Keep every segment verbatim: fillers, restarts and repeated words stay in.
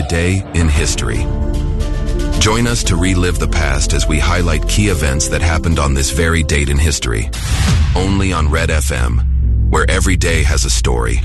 Today in History. Join us to relive the past as we highlight key events that happened on this very date in history. Only on Red F M, where every day has a story.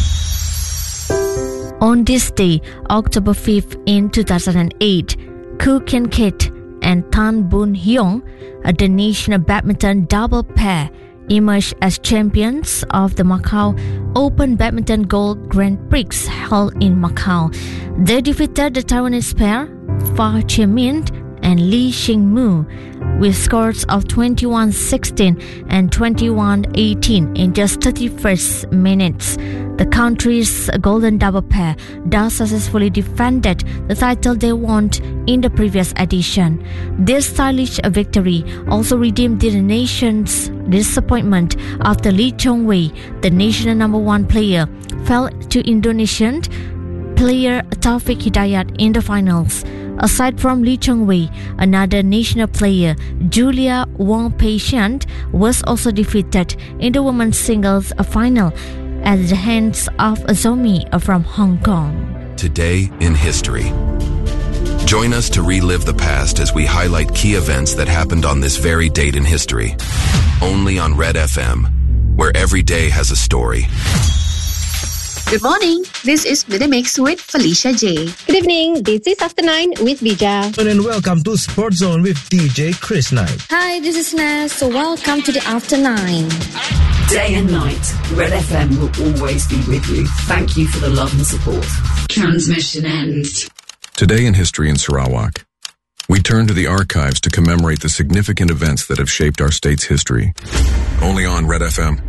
On this day, October fifth in two thousand eight, Koo Kian Kit and Tan Boon Hyung, the national badminton double pair, emerged as champions of the Macau Open Badminton Gold Grand Prix held in Macau. They defeated the Taiwanese pair, Fa Chia-min and Lee Xing-mu, with scores of twenty-one sixteen and twenty-one eighteen in just thirty-first minutes. The country's golden double pair thus successfully defended the title they won in the previous edition. This stylish victory also redeemed the nation's disappointment after Lee Chong-wei, the national number one player, fell to Indonesian player Taufik Hidayat in the finals. Aside from Lee Chong-wei, another national player, Julia Wong Pei-Shian, was also defeated in the women's singles final at the hands of Zomi from Hong Kong. Today in History. Join us to relive the past as we highlight key events that happened on this very date in history. Only on Red F M, where every day has a story. Good morning. This is Midmix with Felicia J. Good evening. This is After Nine with Bija. And welcome to Sports Zone with D J Chris Knight. Hi, this is Naz. So welcome to the After Nine. Day and night, Red F M will always be with you. Thank you for the love and support. Transmission ends. Today in History in Sarawak. We turn to the archives to commemorate the significant events that have shaped our state's history. Only on Red F M.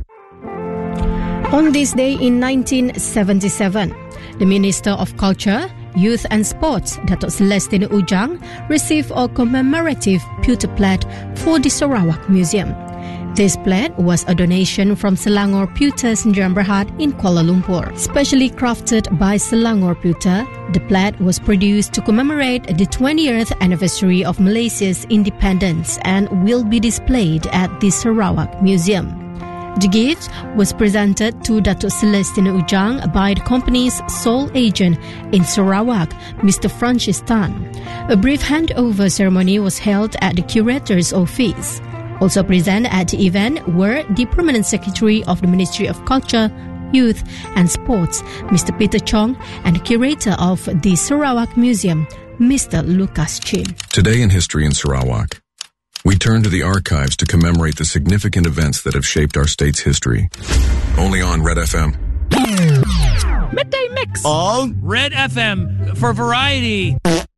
On this day in nineteen seventy-seven, the Minister of Culture, Youth and Sports, Datuk Celestine Ujang, received a commemorative pewter plate for the Sarawak Museum. This plate was a donation from Selangor Pewter Sdn Bhd in Kuala Lumpur. Specially crafted by Selangor Pewter, the plate was produced to commemorate the twentieth anniversary of Malaysia's independence and will be displayed at the Sarawak Museum. The gift was presented to Datuk Celestine Ujang by the company's sole agent in Sarawak, Mister Francis Tan. A brief handover ceremony was held at the curator's office. Also present at the event were the Permanent Secretary of the Ministry of Culture, Youth and Sports, Mister Peter Chong, and the curator of the Sarawak Museum, Mister Lucas Chin. Today in History in Sarawak. We turn to the archives to commemorate the significant events that have shaped our state's history. Only on Red F M. Midday Mix on Red F M for variety.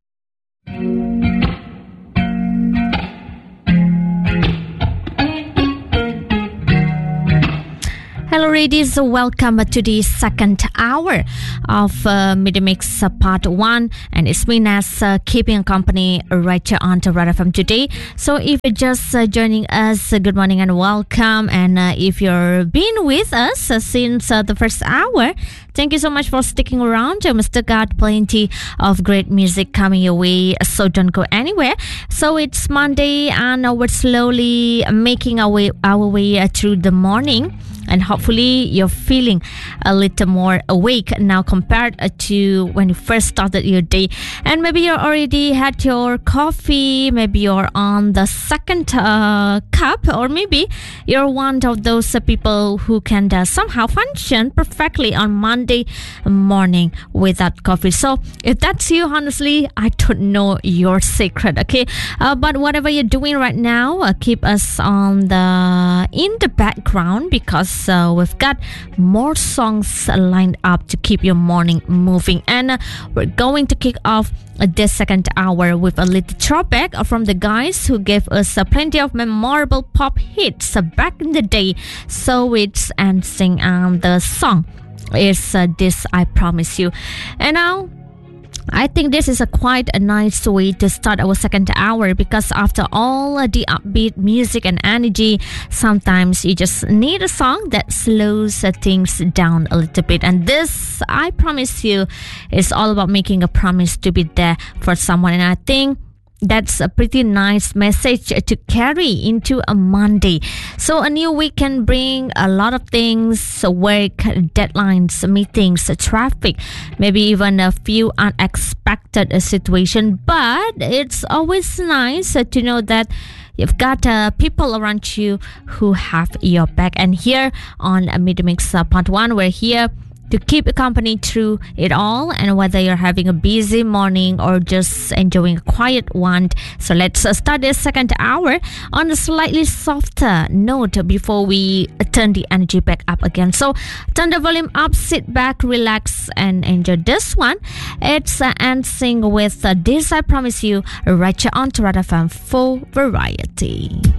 Hello, ladies. Welcome to the second hour of uh, Midday Mix uh, Part one. And it's me, Naz, uh, keeping company right here on to Red F M today. So if you're just uh, joining us, uh, good morning and welcome. And uh, if you've been with us uh, since uh, the first hour, thank you so much for sticking around. We still got plenty of great music coming your way, so don't go anywhere. So it's Monday and uh, we're slowly making our way, our way uh, through the morning. And hopefully you're feeling a little more awake now compared to when you first started your day. And maybe you already had your coffee, maybe you're on the second uh, cup, or maybe you're one of those uh, people who can uh, somehow function perfectly on Monday morning without coffee. So if that's you, honestly, I don't know your secret, okay? Uh, but whatever you're doing right now, uh, keep us on the in the background because So we've got more songs lined up to keep your morning moving. And uh, we're going to kick off uh, this second hour with a little throwback from the guys who gave us uh, plenty of memorable pop hits uh, back in the day. So it's and sing um, the song is uh, This I Promise You. And now I think this is a quite a nice way to start our second hour because after all the upbeat music and energy, sometimes you just need a song that slows things down a little bit. And this, I promise you, is all about making a promise to be there for someone. And I think That's a pretty nice message to carry into a Monday. So a new week can bring a lot of things, work, deadlines, meetings, traffic, maybe even a few unexpected situations. But it's always nice to know that you've got uh, people around you who have your back. And here on Midmix uh, Part one, we're here to keep you company through it all, and whether you're having a busy morning or just enjoying a quiet one. So let's uh, start this second hour on a slightly softer note before we turn the energy back up again. So turn the volume up, sit back, relax, and enjoy this one. It's uh, NSYNC with uh, This I Promise You, right here on Red F M for Variety.